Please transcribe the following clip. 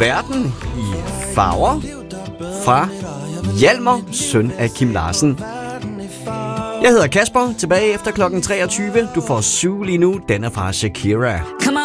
Verden i farver fra Hjalmar, søn af Kim Larsen. Jeg hedder Kasper, tilbage efter klokken 23. Du får Sue lige nu, den er fra Shakira.